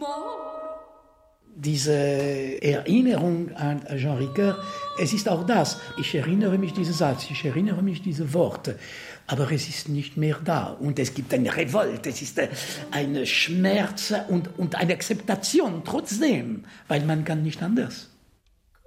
Diese Erinnerung an Jean Ricoeur, es ist auch das. Ich erinnere mich diesen Satz, ich erinnere mich diese Worte, aber es ist nicht mehr da. Und es gibt eine Revolte, es ist eine Schmerz und eine Akzeptation trotzdem, weil man kann nicht anders.